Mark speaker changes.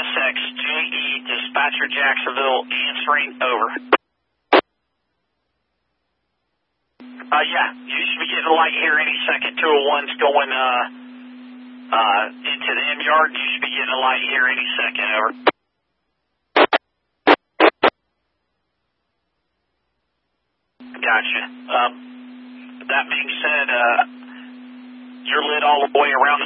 Speaker 1: SXJE, dispatcher Jacksonville, answering, over. Yeah, you should be getting a light here any second. 201's going into the M yard. You should be getting a light here any second, over. Gotcha. That being said, you're lit all the way around the